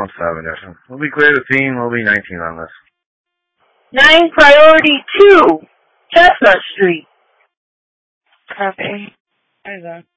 Column 7. We'll be clear the theme. We'll be 19 on this. 9 Priority 2, Chestnut Street. Copy. Hi, Zach.